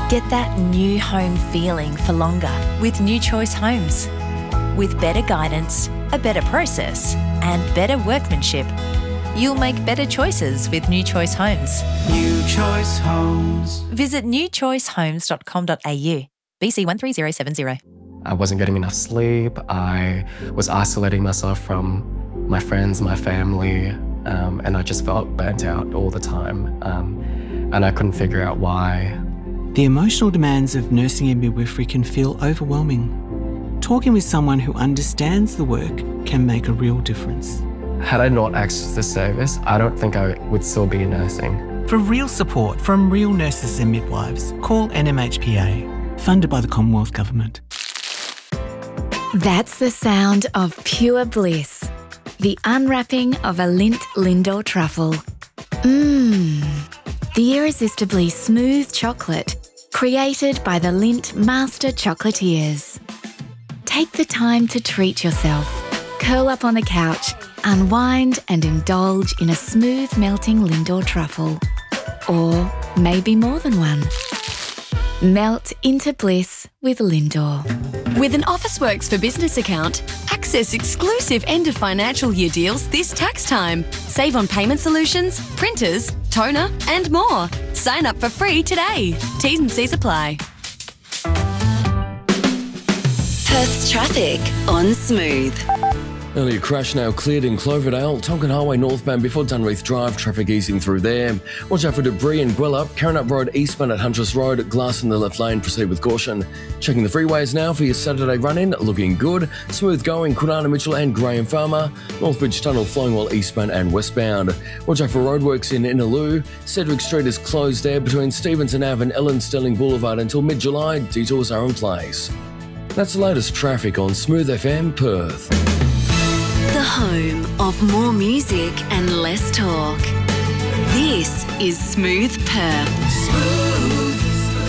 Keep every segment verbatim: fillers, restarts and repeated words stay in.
Get that new home feeling for longer with New Choice Homes. With better guidance, a better process, and better workmanship, you'll make better choices with New Choice Homes. New Choice Homes. Visit new choice homes dot com dot a u. B C one three zero seven zero. I wasn't getting enough sleep. I was isolating myself from my friends, my family, um, and I just felt burnt out all the time. Um, and I couldn't figure out why. The emotional demands of nursing and midwifery can feel overwhelming. Talking with someone who understands the work can make a real difference. Had I not accessed this service, I don't think I would still be nursing. For real support from real nurses and midwives, call N M H P A, funded by the Commonwealth Government. That's the sound of pure bliss. The unwrapping of a Lindt Lindor truffle. Mmm. The irresistibly smooth chocolate created by the Lindt Master Chocolatiers. Take the time to treat yourself. Curl up on the couch, unwind and indulge in a smooth melting Lindor truffle. Or maybe more than one. Melt into bliss with Lindor. With an Officeworks for Business account, access exclusive end of financial year deals this tax time. Save on payment solutions, printers, toner and more. Sign up for free today. T's and C's apply. Perth's traffic on Smooth. Earlier crash now cleared in Cloverdale, Tonkin Highway northbound before Dunreath Drive, traffic easing through there. Watch out for debris in Gwelup, Carrinup Road eastbound at Huntress Road, glass in the left lane, proceed with caution. Checking the freeways now for your Saturday run-in, looking good. Smooth going, Kwinana Mitchell and Graham Farmer. Northbridge Tunnel flowing well eastbound and westbound. Watch out for roadworks in Innaloo. Cedric Street is closed there between Stevenson Ave and Ellen Sterling Boulevard until mid-July. Detours are in place. That's the latest traffic on Smooth F M Perth. The home of more music and less talk. This is Smooth Perth. Smooth.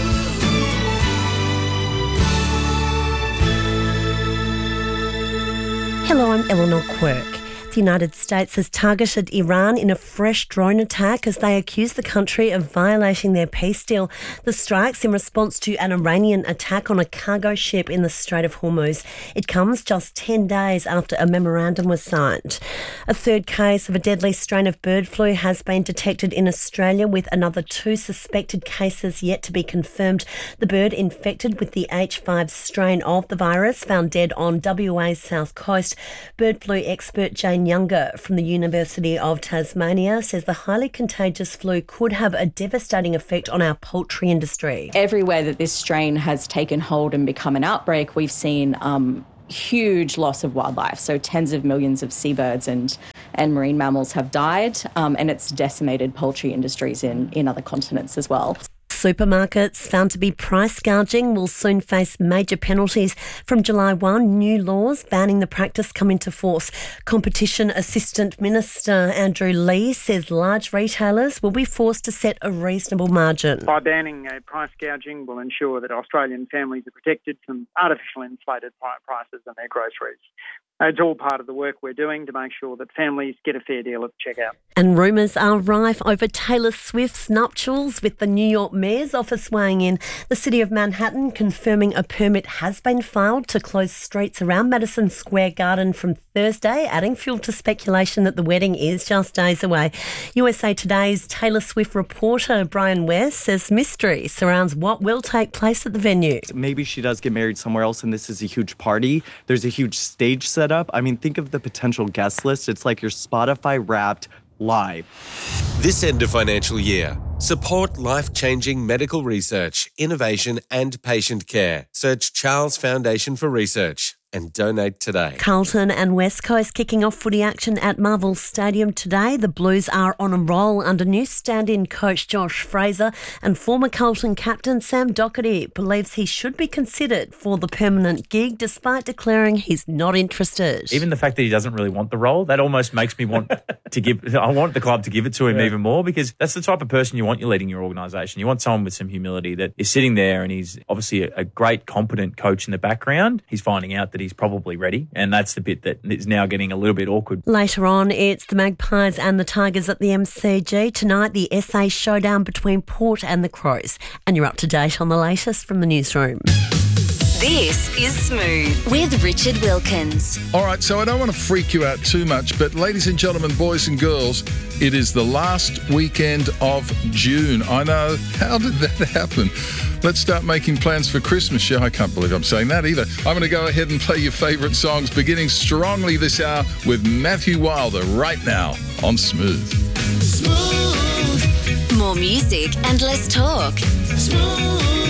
Hello, I'm Eleanor Quirk. The United States has targeted Iran in a fresh drone attack as they accuse the country of violating their peace deal. The strikes in response to an Iranian attack on a cargo ship in the Strait of Hormuz. It comes just ten days after a memorandum was signed. A third case of a deadly strain of bird flu has been detected in Australia, with another two suspected cases yet to be confirmed. The bird infected with the H five strain of the virus found dead on W A's south coast. Bird flu expert Jane Younger from the University of Tasmania says the highly contagious flu could have a devastating effect on our poultry industry. Everywhere that this strain has taken hold and become an outbreak, we've seen um, huge loss of wildlife. So tens of millions of seabirds and, and marine mammals have died, um, and it's decimated poultry industries in, in other continents as well. Supermarkets found to be price gouging will soon face major penalties. From July first, new laws banning the practice come into force. Competition Assistant Minister Andrew Lee says large retailers will be forced to set a reasonable margin. By banning uh, price gouging will ensure that Australian families are protected from artificial inflated prices on their groceries. It's all part of the work we're doing to make sure that families get a fair deal at the checkout. And rumours are rife over Taylor Swift's nuptials, with the New York Mayor's office weighing in. The City of Manhattan confirming a permit has been filed to close streets around Madison Square Garden from Thursday, adding fuel to speculation that the wedding is just days away. U S A Today's Taylor Swift reporter Brian West says mystery surrounds what will take place at the venue. Maybe she does get married somewhere else and this is a huge party. There's a huge stage set up. I mean, think of the potential guest list. It's like your Spotify Wrapped live. This end of financial year, support life-changing medical research, innovation and patient care. Search Charles Foundation for Research and donate today. Carlton and West Coast kicking off footy action at Marvel Stadium today. The Blues are on a roll under new stand-in coach Josh Fraser, and former Carlton captain Sam Doherty believes he should be considered for the permanent gig despite declaring he's not interested. Even the fact that he doesn't really want the role, that almost makes me want to give, I want the club to give it to him yeah. even more, because that's the type of person you want you leading your organisation. You want someone with some humility that is sitting there, and he's obviously a, a great, competent coach in the background. He's finding out that that he's probably ready, and that's the bit that is now getting a little bit awkward. Later on, it's the Magpies and the Tigers at the M C G. Tonight, the S A showdown between Port and the Crows. And you're up to date on the latest from the newsroom. This is Smooth with Richard Wilkins. All right, so I don't want to freak you out too much, but ladies and gentlemen, boys and girls, it is the last weekend of June. I know, how did that happen? Let's start making plans for Christmas. Yeah, I can't believe I'm saying that either. I'm going to go ahead and play your favourite songs, beginning strongly this hour with Matthew Wilder right now on Smooth. Smooth. More music and less talk. Smooth.